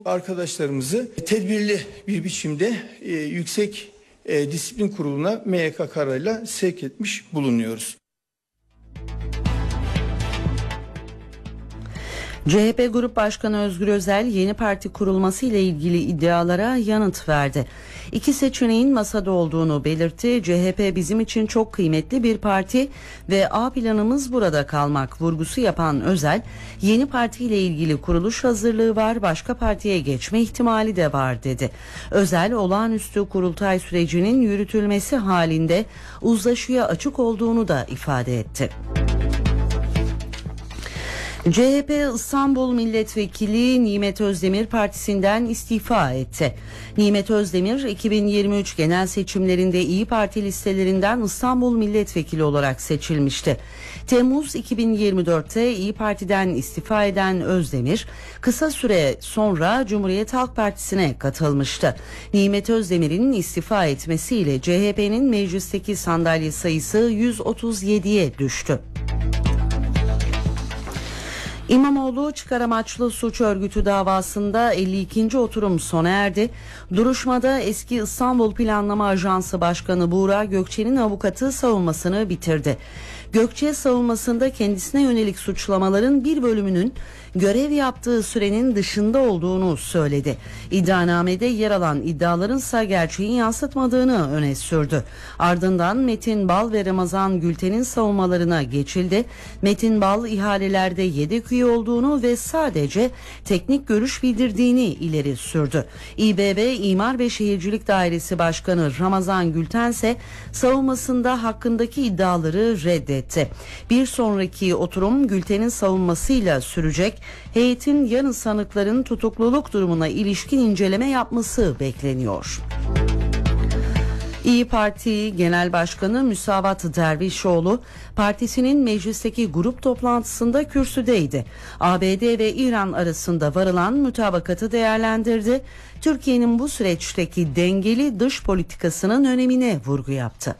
Arkadaşlarımızı tedbirli bir biçimde Yüksek Disiplin Kurulu'na MYK kararıyla sevk etmiş bulunuyoruz. CHP Grup Başkanı Özgür Özel yeni parti kurulması ile ilgili iddialara yanıt verdi. İki seçeneğin masada olduğunu belirtti. CHP bizim için çok kıymetli bir parti ve A planımız burada kalmak vurgusu yapan Özel, yeni parti ile ilgili kuruluş hazırlığı var, başka partiye geçme ihtimali de var dedi. Özel, olağanüstü kurultay sürecinin yürütülmesi halinde uzlaşıya açık olduğunu da ifade etti. CHP İstanbul Milletvekili Nimet Özdemir partisinden istifa etti. Nimet Özdemir 2023 genel seçimlerinde İYİ Parti listelerinden İstanbul Milletvekili olarak seçilmişti. Temmuz 2024'te İYİ Parti'den istifa eden Özdemir kısa süre sonra Cumhuriyet Halk Partisi'ne katılmıştı. Nimet Özdemir'in istifa etmesiyle CHP'nin meclisteki sandalye sayısı 137'ye düştü. İmamoğlu çıkar amaçlı suç örgütü davasında 52. oturum sona erdi. Duruşmada eski İstanbul Planlama Ajansı Başkanı Buğra Gökçe'nin avukatı savunmasını bitirdi. Gökçe savunmasında kendisine yönelik suçlamaların bir bölümünün görev yaptığı sürenin dışında olduğunu söyledi. İddianamede yer alan iddiaların ise gerçeği yansıtmadığını öne sürdü. Ardından Metin Bal ve Ramazan Gülten'in savunmalarına geçildi. Metin Bal ihalelerde yedek üye olduğunu ve sadece teknik görüş bildirdiğini ileri sürdü. İBB İmar ve Şehircilik Dairesi Başkanı Ramazan Gülten ise savunmasında hakkındaki iddiaları reddetti. Bir sonraki oturum Gülten'in savunmasıyla sürecek. Heyetin yarın sanıkların tutukluluk durumuna ilişkin inceleme yapması bekleniyor. İYİ Parti Genel Başkanı Müsavat Dervişoğlu partisinin meclisteki grup toplantısında kürsüdeydi. ABD ve İran arasında varılan mutabakatı değerlendirdi. Türkiye'nin bu süreçteki dengeli dış politikasının önemine vurgu yaptı.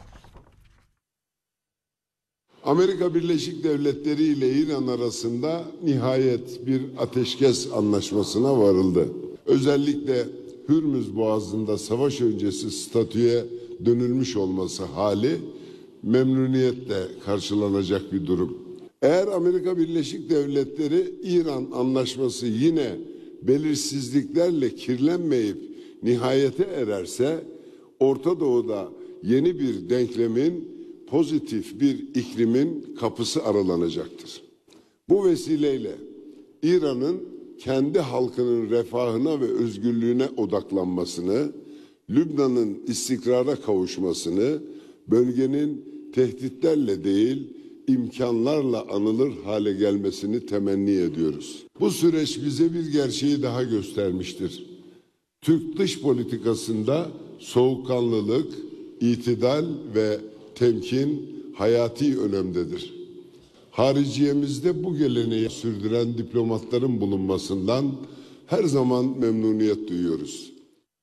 Amerika Birleşik Devletleri ile İran arasında nihayet bir ateşkes anlaşmasına varıldı. Özellikle Hürmüz Boğazı'nda savaş öncesi statüye dönülmüş olması hali memnuniyetle karşılanacak bir durum. Eğer Amerika Birleşik Devletleri İran anlaşması yine belirsizliklerle kirlenmeyip nihayete ererse Orta Doğu'da yeni bir denklemin, pozitif bir iklimin kapısı aralanacaktır. Bu vesileyle İran'ın kendi halkının refahına ve özgürlüğüne odaklanmasını, Lübnan'ın istikrara kavuşmasını, bölgenin tehditlerle değil imkanlarla anılır hale gelmesini temenni ediyoruz. Bu süreç bize bir gerçeği daha göstermiştir. Türk dış politikasında soğukkanlılık, itidal ve temkin hayati önemdedir. Hariciyemizde bu geleneği sürdüren diplomatların bulunmasından her zaman memnuniyet duyuyoruz.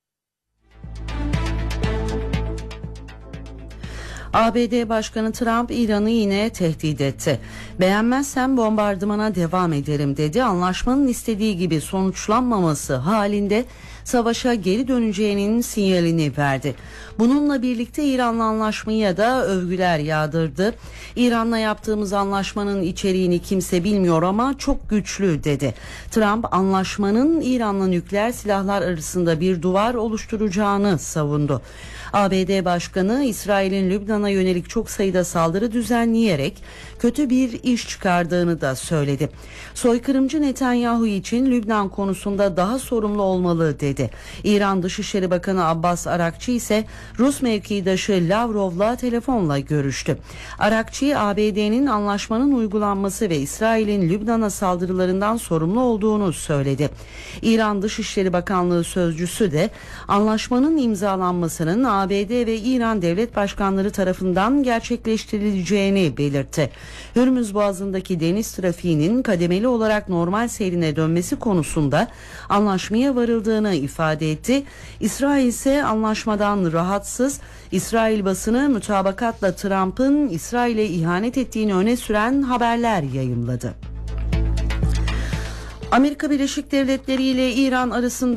ABD Başkanı Trump İran'ı yine tehdit etti. Beğenmezsem bombardımana devam ederim dedi. Anlaşmanın istediği gibi sonuçlanmaması halinde savaşa geri döneceğinin sinyalini verdi. Bununla birlikte İran'la anlaşmaya da övgüler yağdırdı. İran'la yaptığımız anlaşmanın içeriğini kimse bilmiyor ama çok güçlü dedi. Trump anlaşmanın İran'la nükleer silahlar arasında bir duvar oluşturacağını savundu. ABD Başkanı İsrail'in Lübnan'a yönelik çok sayıda saldırı düzenleyerek kötü bir iş çıkardığını da söyledi. Soykırımcı Netanyahu için Lübnan konusunda daha sorumlu olmalı dedi. İran Dışişleri Bakanı Abbas Arakçı ise Rus mevkidaşı Lavrov'la telefonla görüştü. Arakçı ABD'nin anlaşmanın uygulanması ve İsrail'in Lübnan'a saldırılarından sorumlu olduğunu söyledi. İran Dışişleri Bakanlığı sözcüsü de anlaşmanın imzalanmasının ABD ve İran devlet başkanları tarafından gerçekleştirileceğini belirtti. Hürmüz Boğazı'ndaki deniz trafiğinin kademeli olarak normal seyrine dönmesi konusunda anlaşmaya varıldığını ifade etti. İsrail ise anlaşmadan rahatsız. İsrail basını mutabakatla Trump'ın İsrail'e ihanet ettiğini öne süren haberler yayımladı. Amerika Birleşik Devletleri ile İran arasında